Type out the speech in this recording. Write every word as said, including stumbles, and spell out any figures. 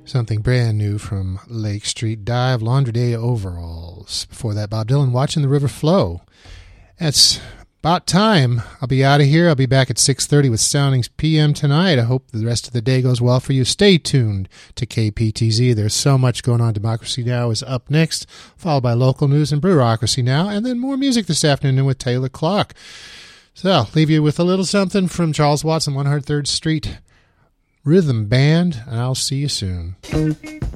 Something brand new from Lake Street Dive, Laundry Day Overalls. Before that, Bob Dylan, Watching the River Flow. That's about time. I'll be out of here. I'll be back at six thirty with Soundings P M tonight. I hope the rest of the day goes well for you. Stay tuned to K P T Z. There's so much going on. Democracy Now! Is up next, followed by local news and Bureaucracy Now!, and then more music this afternoon with Taylor Clark. So I'll leave you with a little something from Charles Watts and one hundred third Street Rhythm Band, and I'll see you soon.